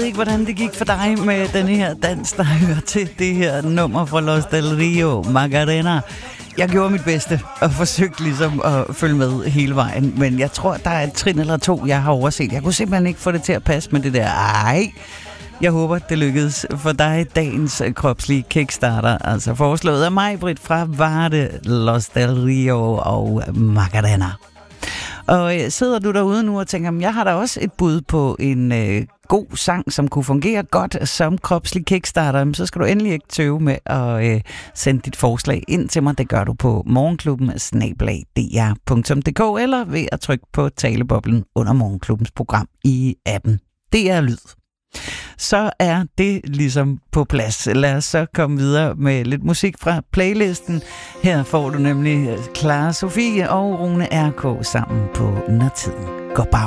ikke, hvordan det gik for dig med den her dans, der hører til det her nummer fra Los del Rio, Macarena. Jeg gjorde mit bedste og forsøgte ligesom at følge med hele vejen, men jeg tror, der er et trin eller to, jeg har overset. Jeg kunne simpelthen ikke få det til at passe med det der. Jeg håber, det lykkedes for dig, dagens kropslige kickstarter, altså foreslået af mig, Britt fra Varde, Los del Rio og Macarena. Og sidder du derude nu og tænker, jeg har da også et bud på en god sang, som kunne fungere godt som kropslig kickstarter, så skal du endelig ikke tøve med at sende dit forslag ind til mig. Det gør du på morgenklubben@dr.dk eller ved at trykke på taleboblen under Morgenklubbens program i appen. Det er lyd. Så er det ligesom på plads. Lad os så komme videre med lidt musik fra playlisten. Her får du nemlig Clara Sofie og Rune R.K. sammen på Når tiden går bag.